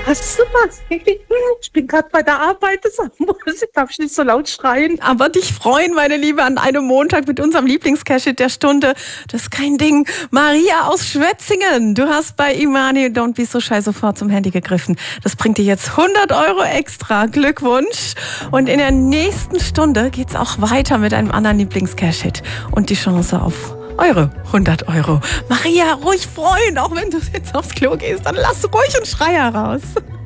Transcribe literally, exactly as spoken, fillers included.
super. Ich bin gerade bei der Arbeit, deshalb darf ich nicht so laut schreien. Aber dich freuen, meine Liebe, an einem Montag mit unserem Lieblings-Cash-Hit der Stunde. Das ist kein Ding. Maria aus Schwetzingen, du hast bei Imani Don't Be So Shy sofort zum Handy gegriffen. Das bringt dir jetzt hundert Euro extra. Glückwunsch. Und in der nächsten Stunde geht's auch weiter mit einem anderen Lieblings-Cash-Hit. Und die Chance auf eure hundert Euro. Maria, ruhig freuen, auch wenn du jetzt aufs Klo gehst, dann lass ruhig einen Schreier raus.